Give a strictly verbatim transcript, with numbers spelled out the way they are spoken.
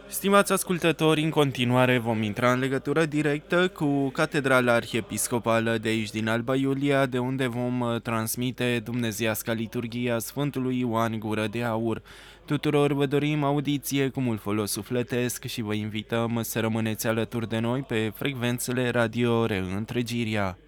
Stimați ascultători, în continuare vom intra în legătură directă cu Catedrala Arhiepiscopală de aici din Alba Iulia, de unde vom uh, transmite dumnezeiasca liturghia Sfântului Ioan Gură de Aur. Tuturor vă dorim audiție cu mult folos sufletesc și vă invităm să rămâneți alături de noi pe frecvențele Radio Reîntregirea.